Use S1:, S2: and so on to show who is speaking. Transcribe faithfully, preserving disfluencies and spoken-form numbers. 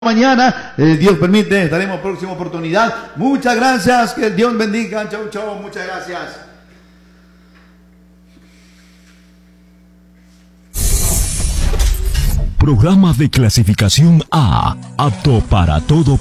S1: Mañana, eh, Dios permite, estaremos en próxima oportunidad. Muchas gracias, que Dios bendiga. Chau, chau, muchas gracias.
S2: Programa de clasificación A, apto para todo